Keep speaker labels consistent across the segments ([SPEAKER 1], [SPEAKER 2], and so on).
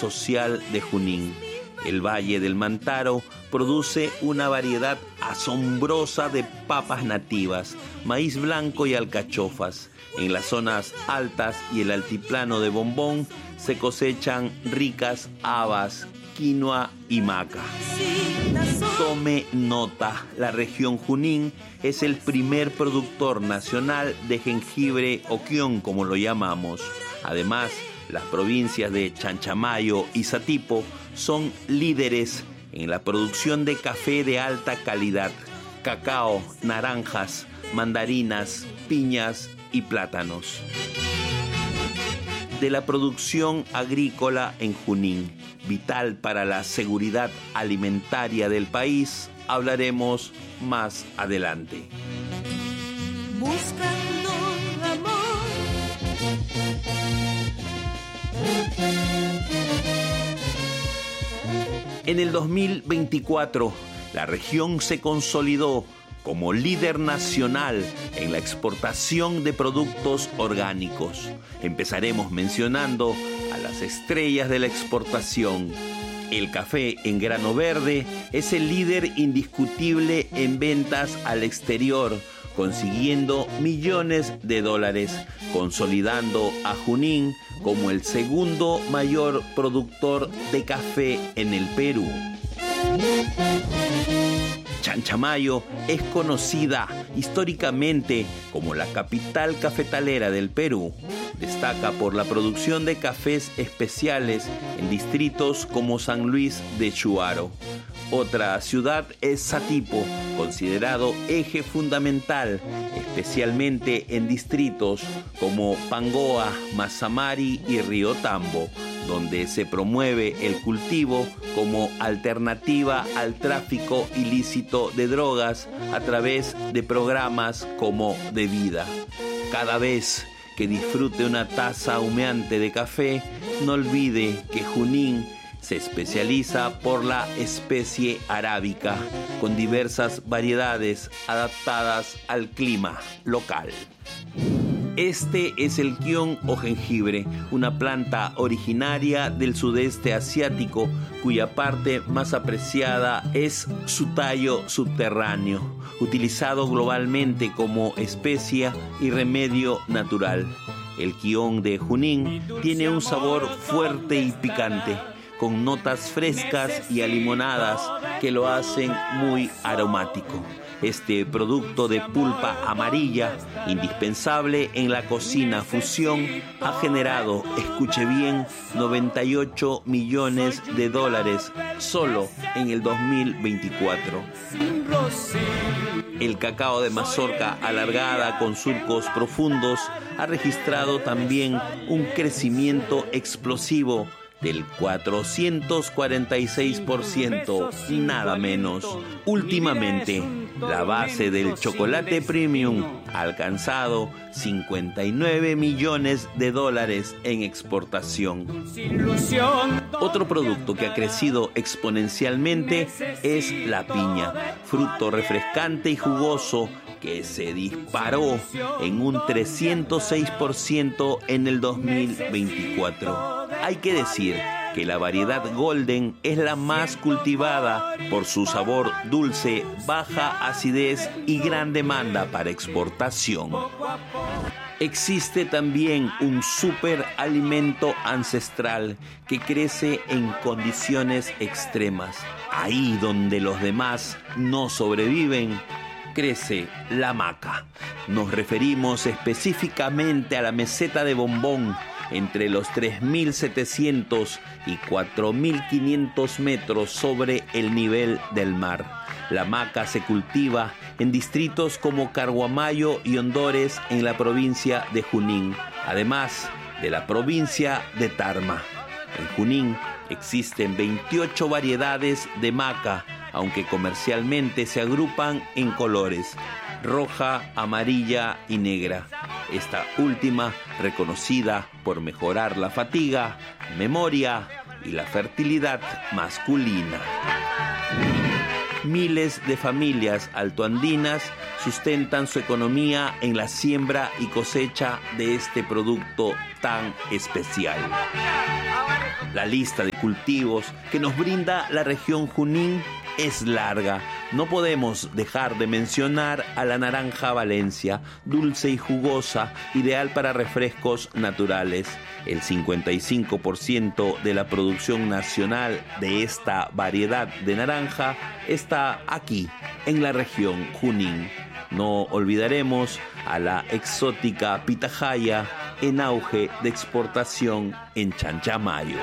[SPEAKER 1] social de Junín. El Valle del Mantaro produce una variedad asombrosa de papas nativas, maíz blanco y alcachofas. En las zonas altas y el altiplano de Bombón se cosechan ricas habas, quinoa y maca. Tome nota, la región Junín es el primer productor nacional de jengibre o quión, como lo llamamos. Además, las provincias de Chanchamayo y Satipo son líderes en la producción de café de alta calidad, cacao, naranjas, mandarinas, piñas y plátanos. De la producción agrícola en Junín, vital para la seguridad alimentaria del país, hablaremos más adelante.
[SPEAKER 2] Buscando amor.
[SPEAKER 1] En el 2024, la región se consolidó como líder nacional en la exportación de productos orgánicos. Empezaremos mencionando a las estrellas de la exportación. El café en grano verde es el líder indiscutible en ventas al exterior, consiguiendo millones de dólares, consolidando a Junín como el segundo mayor productor de café en el Perú. Chanchamayo es conocida históricamente como la capital cafetalera del Perú. Destaca por la producción de cafés especiales en distritos como San Luis de Chuaro. Otra ciudad es Satipo, considerado eje fundamental, especialmente en distritos como Pangoa, Mazamari y Río Tambo, donde se promueve el cultivo como alternativa al tráfico ilícito de drogas a través de programas como De Vida. Cada vez que disfrute una taza humeante de café, no olvide que Junín se especializa por la especie arábica, con diversas variedades adaptadas al clima local. Este es el quión o jengibre, una planta originaria del sudeste asiático, cuya parte más apreciada es su tallo subterráneo, utilizado globalmente como especia y remedio natural. El quión de Junín tiene un sabor fuerte y picante, con notas frescas y alimonadas que lo hacen muy aromático. Este producto de pulpa amarilla, indispensable en la cocina fusión, ha generado, escuche bien, 98 millones de dólares solo en el 2024. El cacao de mazorca alargada con surcos profundos ha registrado también un crecimiento explosivo del 446%, nada menos. Últimamente, la base del chocolate premium ha alcanzado 59 millones de dólares en exportación. Otro producto que ha crecido exponencialmente es la piña, fruto refrescante y jugoso que se disparó en un 306% en el 2024. Hay que decir que la variedad Golden es la más cultivada por su sabor dulce, baja acidez y gran demanda para exportación. Existe también un superalimento ancestral que crece en condiciones extremas. Ahí donde los demás no sobreviven, crece la maca. Nos referimos específicamente a la meseta de Bombón, entre los 3.700 y 4.500 metros sobre el nivel del mar. La maca se cultiva en distritos como Carguamayo y Hondores en la provincia de Junín, además de la provincia de Tarma. En Junín existen 28 variedades de maca, aunque comercialmente se agrupan en colores: roja, amarilla y negra. Esta última reconocida por mejorar la fatiga, memoria y la fertilidad masculina. Miles de familias altoandinas sustentan su economía en la siembra y cosecha de este producto tan especial. La lista de cultivos que nos brinda la región Junín es larga. No podemos dejar de mencionar a la naranja Valencia, dulce y jugosa, ideal para refrescos naturales. El 55% de la producción nacional de esta variedad de naranja está aquí, en la región Junín. No olvidaremos a la exótica pitahaya, en auge de exportación en Chanchamayo.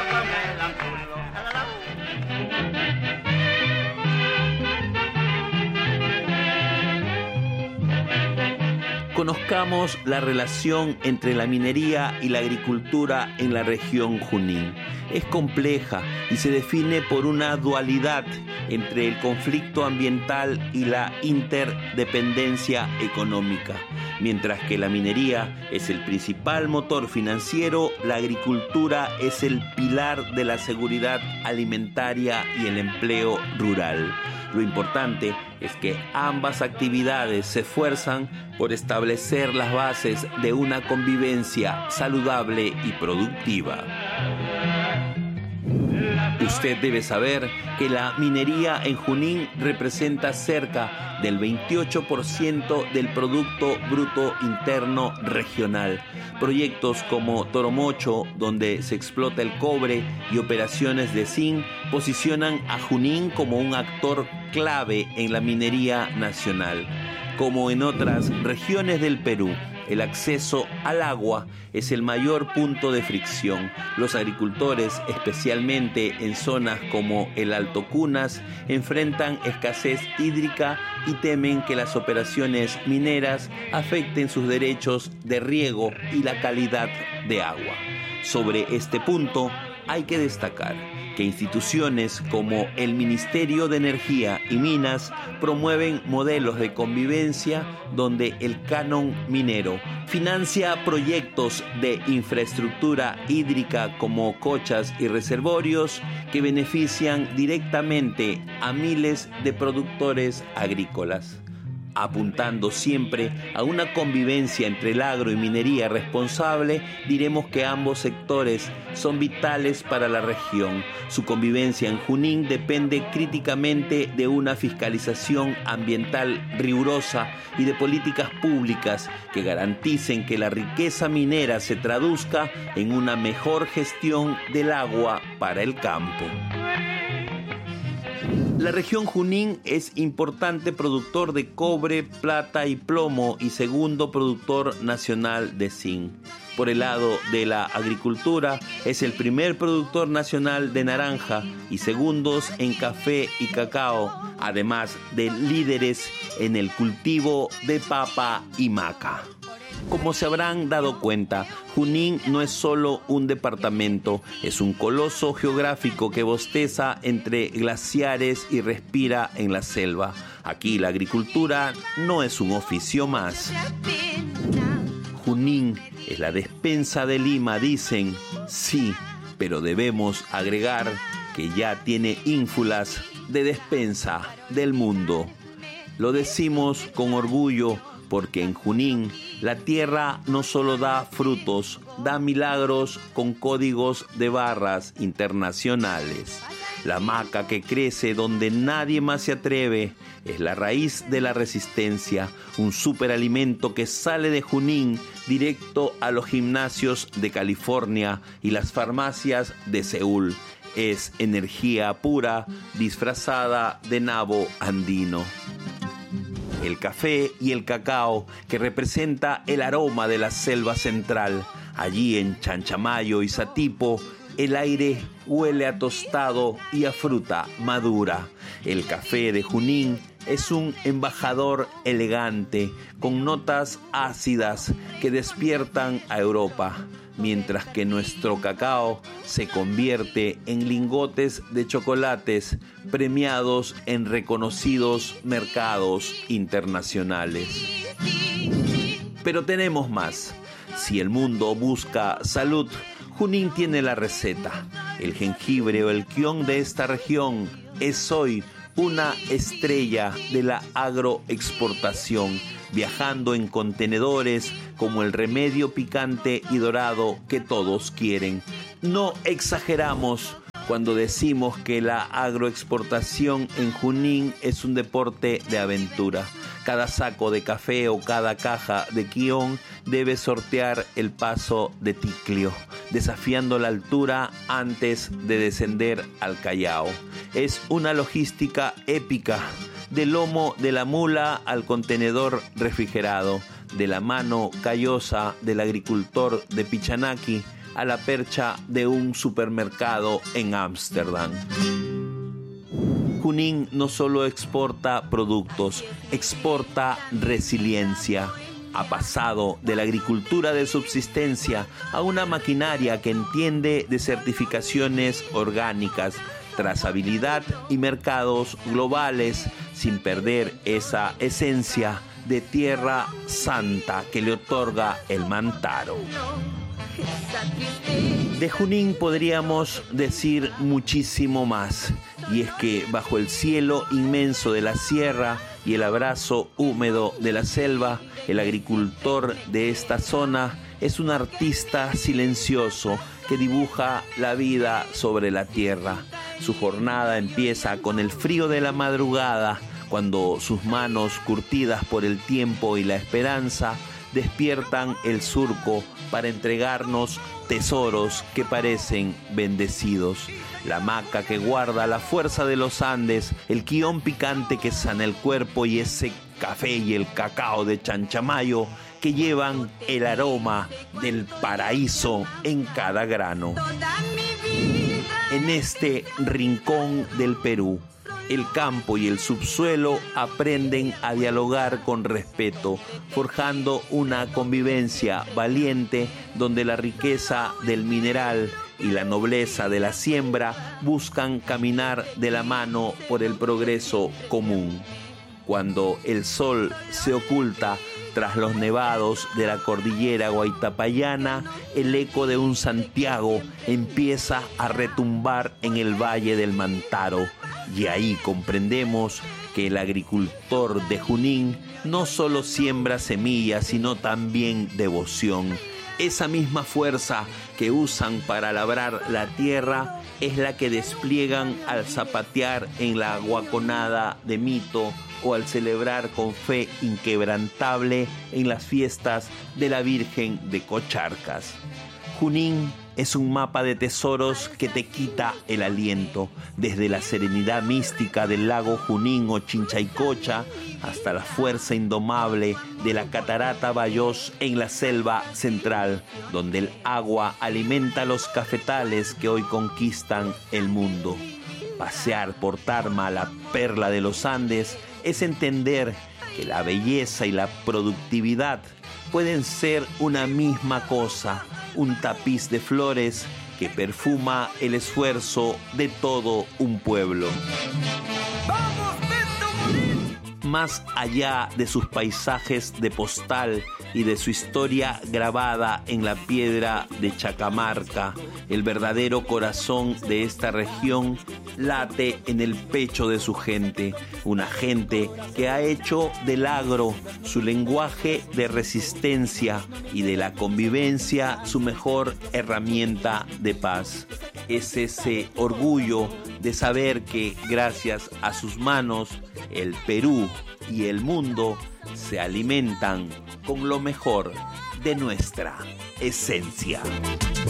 [SPEAKER 1] Conozcamos la relación entre la minería y la agricultura en la región Junín. Es compleja y se define por una dualidad entre el conflicto ambiental y la interdependencia económica. Mientras que la minería es el principal motor financiero, la agricultura es el pilar de la seguridad alimentaria y el empleo rural. Lo importante es que ambas actividades se esfuerzan por establecer las bases de una convivencia saludable y productiva. Usted debe saber que la minería en Junín representa cerca del 28% del Producto Bruto Interno Regional. Proyectos como Toromocho, donde se explota el cobre, y operaciones de zinc posicionan a Junín como un actor clave en la minería nacional. Como en otras regiones del Perú, el acceso al agua es el mayor punto de fricción. Los agricultores, especialmente en zonas como el Alto Cunas, enfrentan escasez hídrica y temen que las operaciones mineras afecten sus derechos de riego y la calidad de agua. Sobre este punto, hay que destacar que instituciones como el Ministerio de Energía y Minas promueven modelos de convivencia donde el canon minero financia proyectos de infraestructura hídrica como cochas y reservorios que benefician directamente a miles de productores agrícolas. Apuntando siempre a una convivencia entre el agro y minería responsable, diremos que ambos sectores son vitales para la región. Su convivencia en Junín depende críticamente de una fiscalización ambiental rigurosa y de políticas públicas que garanticen que la riqueza minera se traduzca en una mejor gestión del agua para el campo. La región Junín es importante productor de cobre, plata y plomo y segundo productor nacional de zinc. Por el lado de la agricultura, es el primer productor nacional de naranja y segundos en café y cacao, además de líderes en el cultivo de papa y maca. Como se habrán dado cuenta, Junín no es solo un departamento, es un coloso geográfico que bosteza entre glaciares y respira en la selva. Aquí la agricultura no es un oficio más. Junín es la despensa de Lima, dicen. Sí, pero debemos agregar que ya tiene ínfulas de despensa del mundo. Lo decimos con orgullo, porque en Junín la tierra no solo da frutos, da milagros con códigos de barras internacionales. La maca que crece donde nadie más se atreve es la raíz de la resistencia, un superalimento que sale de Junín directo a los gimnasios de California y las farmacias de Seúl. Es energía pura disfrazada de nabo andino. El café y el cacao, que representa el aroma de la selva central. Allí en Chanchamayo y Satipo, el aire huele a tostado y a fruta madura. El café de Junín es un embajador elegante, con notas ácidas que despiertan a Europa, mientras que nuestro cacao se convierte en lingotes de chocolates premiados en reconocidos mercados internacionales. Pero tenemos más. Si el mundo busca salud, Junín tiene la receta. El jengibre o el kion de esta región es hoy una estrella de la agroexportación, viajando en contenedores como el remedio picante y dorado que todos quieren. No exageramos cuando decimos que la agroexportación en Junín es un deporte de aventura. Cada saco de café o cada caja de quión debe sortear el paso de Ticlio, desafiando la altura antes de descender al Callao. Es una logística épica, del lomo de la mula al contenedor refrigerado, de la mano callosa del agricultor de Pichanaki a la percha de un supermercado en Ámsterdam. Junín no solo exporta productos, exporta resiliencia. Ha pasado de la agricultura de subsistencia a una maquinaria que entiende de certificaciones orgánicas, trazabilidad y mercados globales, sin perder esa esencia de tierra santa que le otorga el Mantaro. De Junín podríamos decir muchísimo más, y es que bajo el cielo inmenso de la sierra y el abrazo húmedo de la selva, el agricultor de esta zona es un artista silencioso que dibuja la vida sobre la tierra. Su jornada empieza con el frío de la madrugada, cuando sus manos, curtidas por el tiempo y la esperanza, despiertan el surco para entregarnos tesoros que parecen bendecidos. La hamaca que guarda la fuerza de los Andes, el quión picante que sana el cuerpo y ese café y el cacao de Chanchamayo que llevan el aroma del paraíso en cada grano. En este rincón del Perú, el campo y el subsuelo aprenden a dialogar con respeto, forjando una convivencia valiente donde la riqueza del mineral y la nobleza de la siembra buscan caminar de la mano por el progreso común. Cuando el sol se oculta tras los nevados de la cordillera guaitapayana, el eco de un Santiago empieza a retumbar en el valle del Mantaro. Y ahí comprendemos que el agricultor de Junín no solo siembra semillas, sino también devoción. Esa misma fuerza que usan para labrar la tierra es la que despliegan al zapatear en la guaconada de Mito o al celebrar con fe inquebrantable en las fiestas de la Virgen de Cocharcas. Junín es un mapa de tesoros que te quita el aliento, desde la serenidad mística del lago Junín o Chinchaycocha hasta la fuerza indomable de la catarata Bayós en la selva central, donde el agua alimenta los cafetales que hoy conquistan el mundo. Pasear por Tarma, la perla de los Andes, es entender que la belleza y la productividad pueden ser una misma cosa, un tapiz de flores que perfuma el esfuerzo de todo un pueblo. Más allá de sus paisajes de postal y de su historia grabada en la piedra de Chacamarca, el verdadero corazón de esta región late en el pecho de su gente, una gente que ha hecho del agro su lenguaje de resistencia y de la convivencia su mejor herramienta de paz. Es ese orgullo de saber que gracias a sus manos el Perú y el mundo se alimentan con lo mejor de nuestra esencia.